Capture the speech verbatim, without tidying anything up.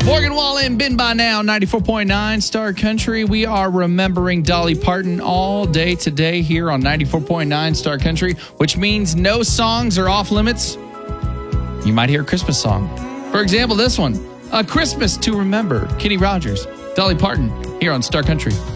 Morgan Wallen, Been By Now, ninety-four point nine Star Country. We are remembering Dolly Parton all day today here on ninety-four point nine Star Country, which means no songs are off limits. You might hear a Christmas song. For example, this one, A Christmas to Remember, Kenny Rogers, Dolly Parton, here on Star Country.